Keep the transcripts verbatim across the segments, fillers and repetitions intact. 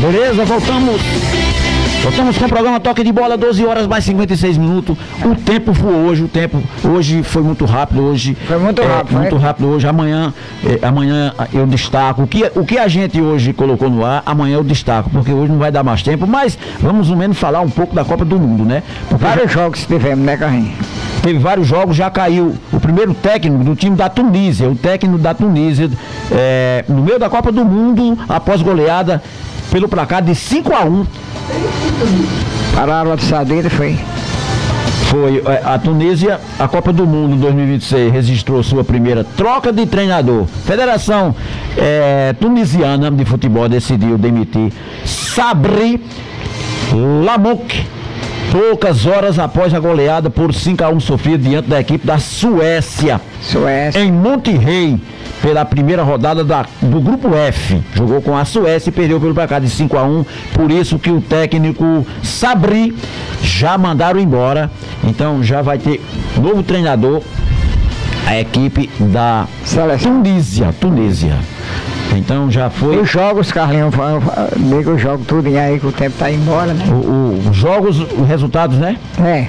Beleza, voltamos. Voltamos com o programa Toque de Bola, doze horas mais cinquenta e seis minutos. O tempo voou hoje, o tempo hoje foi muito rápido hoje. Foi muito rápido, é, muito rápido hoje. Amanhã, é, amanhã eu destaco. O que, o que a gente hoje colocou no ar, amanhã eu destaco, porque hoje não vai dar mais tempo, mas vamos ao menos falar um pouco da Copa do Mundo, né? Porque vários já... jogos tivemos, né, Carrinho? Teve vários jogos, já caiu o primeiro técnico do time da Tunísia, o técnico da Tunísia, é, no meio da Copa do Mundo, após goleada pelo placar de cinco a um. Para a Arábia Saudita foi. Foi a Tunísia, a Copa do Mundo dois mil e vinte e seis registrou sua primeira troca de treinador. Federação é, Tunisiana de Futebol decidiu demitir Sabri Lamouche poucas horas após a goleada por cinco a um sofrida diante da equipe da Suécia. Suécia. Em Monterrey, pela primeira rodada da, do Grupo F. Jogou com a Suécia e perdeu pelo placar de cinco a um. Por isso que o técnico Sabri já mandaram embora. Então já vai ter novo treinador, a equipe da Seleção. Tunísia. Tunísia. Então já foi. Os jogos, Carlinhos, liga o jogo tudo e aí que o tempo tá embora, né? Os jogos, os resultados, né? É.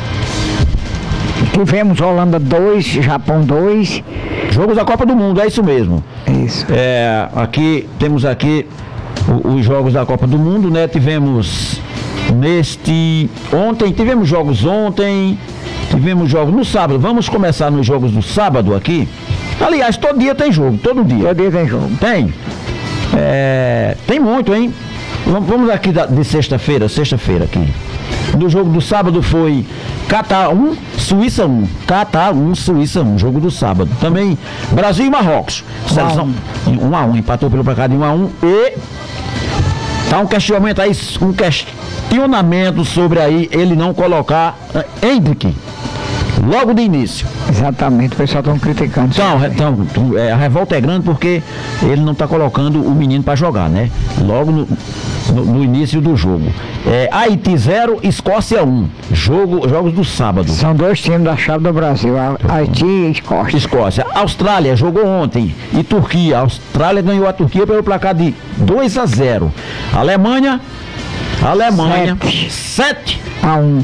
Tivemos Holanda dois, Japão dois. Jogos da Copa do Mundo, é isso mesmo. Isso. É, aqui, temos aqui o, os jogos da Copa do Mundo, né? Tivemos neste... Ontem, tivemos jogos ontem, tivemos jogos no sábado. Vamos começar nos jogos do sábado aqui. Aliás, todo dia tem jogo, todo dia. Todo dia tem jogo. Tem. É, tem muito, hein? Vamos aqui da, de sexta-feira, sexta-feira aqui. No jogo do sábado foi Catar um, Suíça um. Catar um, Suíça um. Jogo do sábado. Também Brasil e Marrocos. Seleção um a um, empatou pelo placar de um a um. E tá um questionamento aí, um questionamento sobre aí ele não colocar uh, Hendrick logo de início. Exatamente, o pessoal está criticando. Então, então é, a revolta é grande porque ele não está colocando o menino para jogar, né? Logo no, no, no início do jogo. É, Haiti zero, Escócia um. Jogo, jogos do sábado. São dois times da chave do Brasil, Haiti e Escócia. Escócia. Austrália jogou ontem. E Turquia. A Austrália ganhou a Turquia pelo placar de dois a zero. Alemanha. Alemanha. sete a um.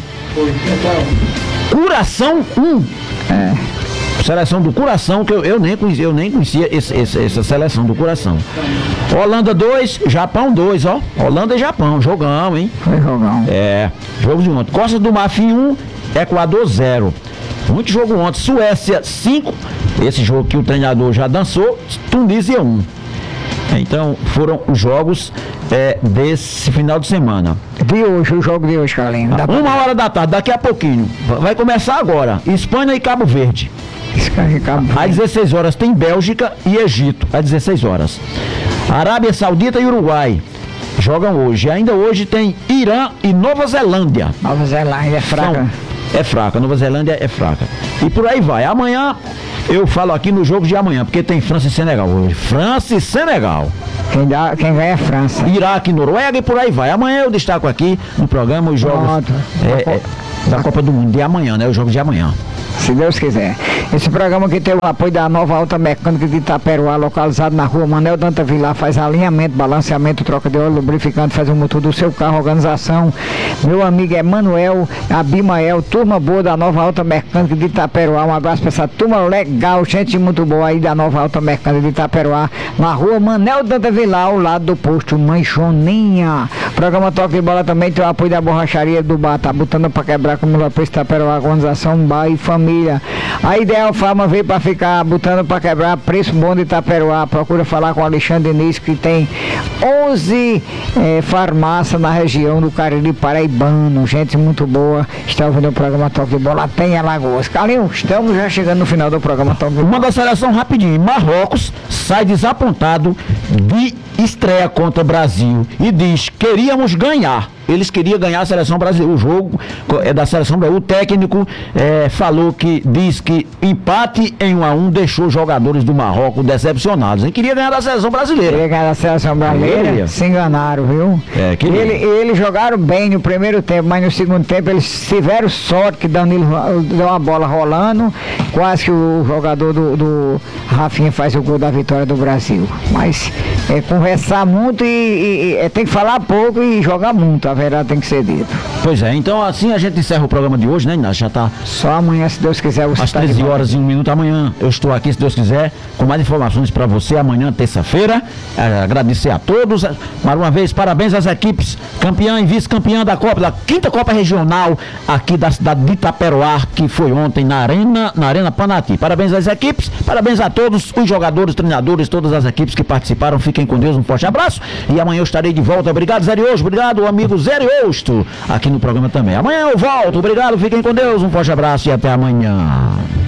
Curação um. É. Seleção do Curação, que eu, eu nem conhecia, eu nem conhecia esse, esse, essa seleção do Curação. Holanda dois, Japão dois, ó. Holanda e Japão, jogão, hein? Foi jogão. É, jogo de ontem. Costa do Marfim um, Equador zero. Muito jogo ontem. Suécia cinco, esse jogo que o treinador já dançou. Tunísia um. Então, foram os jogos é, desse final de semana. De hoje, o jogo de hoje, Carlinhos. Uma pra... hora da tarde, daqui a pouquinho. Vai começar agora. Espanha e Cabo Verde. Cabo Verde. Às dezesseis horas tem Bélgica e Egito. Às dezesseis horas. Arábia Saudita e Uruguai jogam hoje. Ainda hoje tem Irã e Nova Zelândia. Nova Zelândia é fraca. Não, é fraca. Nova Zelândia é fraca. E por aí vai. Amanhã... Eu falo aqui no jogo de amanhã, porque tem França e Senegal hoje. França e Senegal. Quem, dá, quem ganha é França. Iraque, Noruega e por aí vai. Amanhã eu destaco aqui no programa os jogos é, é, da Copa do Mundo de amanhã, né? Os jogos de amanhã. Se Deus quiser. Esse programa aqui tem o apoio da Nova Auto Mecânica de Itaperuá, localizado na rua Manel Danta Vilar, faz alinhamento, balanceamento, troca de óleo, lubrificante, faz o motor do seu carro, organização. Meu amigo Emanuel, Abimael, turma boa da Nova Auto Mecânica de Itaperuá. Um abraço para essa turma legal, gente muito boa aí da Nova Auto Mecânica de Itaperuá, na rua Manel Danta Vilar, ao lado do posto Manchoninha. Programa Toque de Bola também tem o apoio da borracharia do Bar, tá botando para quebrar como Lopes Itaperuá, organização Bar e Família. A Ideal Farma veio para ficar botando para quebrar, preço bom de Itaperuá. Procura falar com o Alexandre Diniz, que tem onze eh, farmácias na região do Cariri Paraibano. Gente muito boa. Está ouvindo o programa Toque de Bola, tem Alagoas. Carlinhos, estamos já chegando no final do programa Toque de Bola. Manda a seleção rapidinho. Marrocos sai desapontado de estreia contra o Brasil e diz: queríamos ganhar. Eles queriam ganhar a seleção brasileira. O jogo é da seleção brasileira. O técnico é, falou que diz que empate em um a um deixou os jogadores do Marrocos decepcionados. Ele queria ganhar da seleção brasileira. Queria ganhar da seleção brasileira. Queria. Se enganaram, viu? É, queria. Ele, eles jogaram bem no primeiro tempo, mas no segundo tempo eles tiveram sorte que Danilo deu uma bola rolando. Quase que o jogador do, do Rafinha faz o gol da vitória do Brasil. Mas é, conversa conversar muito e, e, e tem que falar pouco e jogar muito, a verdade tem que ser dito. Pois é, então assim a gente encerra o programa de hoje, né, Inácio? Já tá Só amanhã, se Deus quiser, você às tá de treze volta. horas e um minuto. Amanhã eu estou aqui, se Deus quiser, com mais informações para você. Amanhã, terça-feira. É, agradecer a todos. Mais uma vez, parabéns às equipes campeã e vice-campeã da Copa, da quinta Copa Regional aqui da cidade de Itaperoá, que foi ontem na Arena, na Arena Panati. Parabéns às equipes, parabéns a todos os jogadores, treinadores, todas as equipes que participaram. Fiquem com Deus, um forte abraço. E amanhã eu estarei de volta. Obrigado, Zé Riosto. Obrigado, amigo Zé Riosto, aqui no programa também. Amanhã eu volto. Obrigado, fiquem com Deus, um forte abraço e até amanhã.